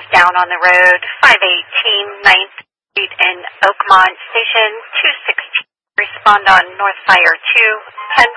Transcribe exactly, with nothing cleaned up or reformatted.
down on the road, five eighteen ninth Street in Oakmont, Station two sixteen. Respond on North Fire two.